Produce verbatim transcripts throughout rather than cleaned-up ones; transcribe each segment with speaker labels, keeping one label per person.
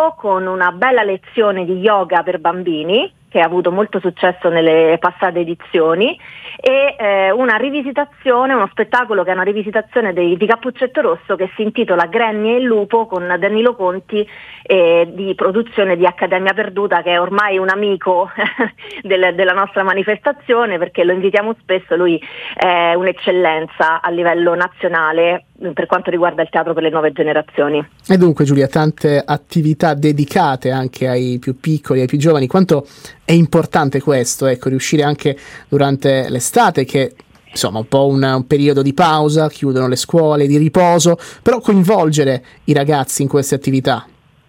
Speaker 1: libro con una bella lezione di yoga per bambini, che ha avuto molto successo nelle passate edizioni, e eh, una rivisitazione, uno spettacolo che è una rivisitazione dei, di Cappuccetto Rosso, che si intitola Granny e il lupo, con Danilo Conti, eh, di produzione di Accademia Perduta, che è ormai un amico del, della nostra manifestazione, perché lo invitiamo spesso. Lui è un'eccellenza a livello nazionale per quanto riguarda il teatro per le nuove generazioni.
Speaker 2: E dunque, Giulia, tante attività dedicate anche ai più piccoli, ai più giovani. Quanto è importante questo, ecco, riuscire anche durante l'estate, che insomma un po' un, un periodo di pausa, chiudono le scuole, di riposo, però coinvolgere i ragazzi in queste attività.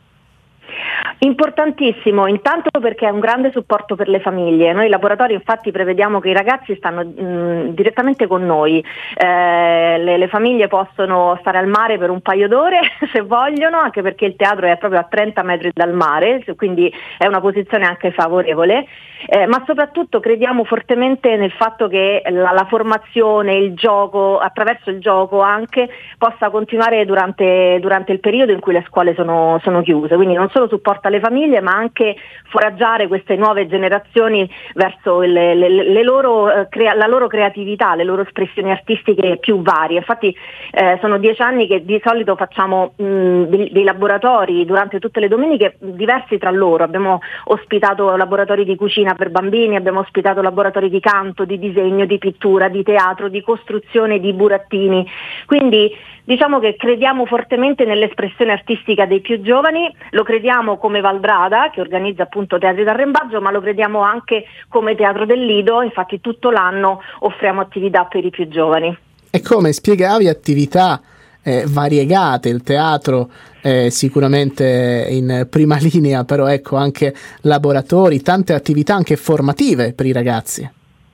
Speaker 1: Importantissimo, intanto perché è un grande supporto per le famiglie. Noi laboratori infatti prevediamo che i ragazzi stanno mh, direttamente con noi, eh, le, le famiglie possono stare al mare per un paio d'ore se vogliono, anche perché il teatro è proprio a trenta metri dal mare, quindi è una posizione anche favorevole, eh, ma soprattutto crediamo fortemente nel fatto che la, la formazione, il gioco, attraverso il gioco anche, possa continuare durante, durante il periodo in cui le scuole sono, sono chiuse, quindi non solo supporta le famiglie, ma anche foraggiare queste nuove generazioni verso le, le, le loro, crea, la loro creatività, le loro espressioni artistiche più varie. Infatti eh, sono dieci anni che di solito facciamo mh, dei, dei laboratori durante tutte le domeniche diversi tra loro. Abbiamo ospitato laboratori di cucina per bambini, abbiamo ospitato laboratori di canto, di disegno, di pittura, di teatro, di costruzione di burattini. Quindi diciamo che crediamo fortemente nell'espressione artistica dei più giovani, lo crediamo come Valdrada, che organizza appunto Teatri d'Arrembaggio, ma lo crediamo anche come Teatro del Lido. Infatti tutto l'anno offriamo attività per i più giovani.
Speaker 2: E come spiegavi, attività eh, variegate, il teatro eh, sicuramente in prima linea, però ecco anche laboratori, tante attività anche formative per i ragazzi.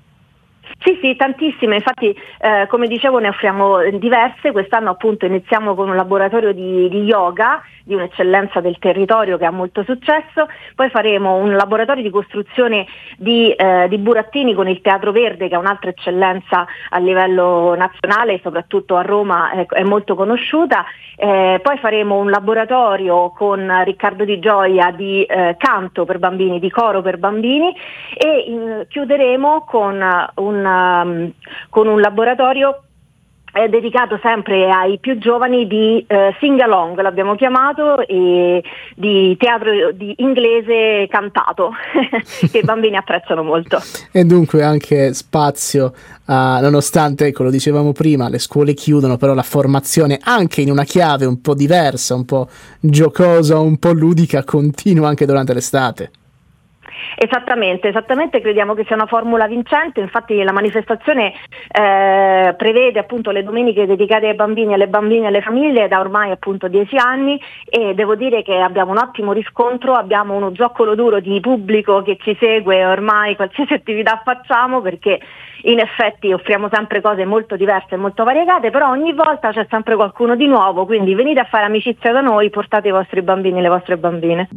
Speaker 1: Sì, sì, tantissime, infatti eh, come dicevo ne offriamo diverse. Quest'anno appunto iniziamo con un laboratorio di, di yoga, di un'eccellenza del territorio che ha molto successo, poi faremo un laboratorio di costruzione di, eh, di burattini con il Teatro Verde, che è un'altra eccellenza a livello nazionale, soprattutto a Roma è, è molto conosciuta, eh, poi faremo un laboratorio con Riccardo Di Gioia di eh, canto per bambini, di coro per bambini, e in, chiuderemo con un Um, con un laboratorio eh, dedicato sempre ai più giovani di eh, sing along, l'abbiamo chiamato, e di teatro di inglese cantato che i bambini apprezzano molto.
Speaker 2: E dunque anche spazio a, nonostante, ecco, lo dicevamo prima, le scuole chiudono, però la formazione anche in una chiave un po' diversa, un po' giocosa, un po' ludica, continua anche durante l'estate.
Speaker 1: Esattamente, esattamente, crediamo che sia una formula vincente. Infatti la manifestazione eh, prevede appunto le domeniche dedicate ai bambini, alle bambine e alle famiglie da ormai appunto dieci anni, e devo dire che abbiamo un ottimo riscontro, abbiamo uno zoccolo duro di pubblico che ci segue ormai qualsiasi attività facciamo, perché in effetti offriamo sempre cose molto diverse e molto variegate, però ogni volta c'è sempre qualcuno di nuovo, quindi venite a fare amicizia da noi, portate i vostri bambini e le vostre bambine.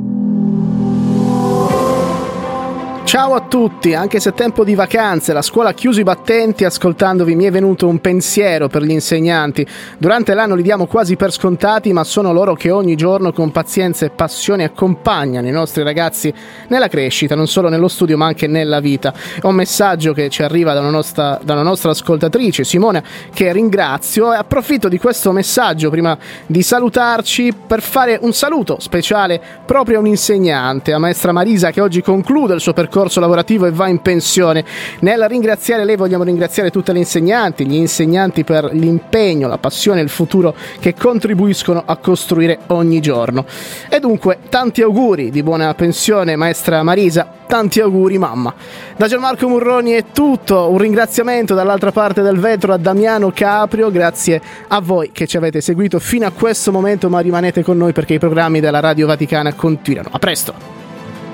Speaker 2: Ciao a tutti, anche se è tempo di vacanze, la scuola ha chiuso i battenti, ascoltandovi mi è venuto un pensiero per gli insegnanti. Durante l'anno li diamo quasi per scontati, ma sono loro che ogni giorno con pazienza e passione accompagnano i nostri ragazzi nella crescita, non solo nello studio ma anche nella vita. È un messaggio che ci arriva da una nostra, da una nostra ascoltatrice, Simona, che ringrazio, e approfitto di questo messaggio prima di salutarci per fare un saluto speciale proprio a un insegnante, a maestra Marisa, che oggi conclude il suo percorso corso lavorativo e va in pensione. Nel ringraziare lei vogliamo ringraziare tutte le insegnanti, gli insegnanti per l'impegno, la passione e il futuro che contribuiscono a costruire ogni giorno. E dunque tanti auguri di buona pensione maestra Marisa, tanti auguri mamma. Da Gianmarco Murroni è tutto, un ringraziamento dall'altra parte del vetro a Damiano Caprio, grazie a voi che ci avete seguito fino a questo momento, ma rimanete con noi perché i programmi della Radio Vaticana continuano. A presto!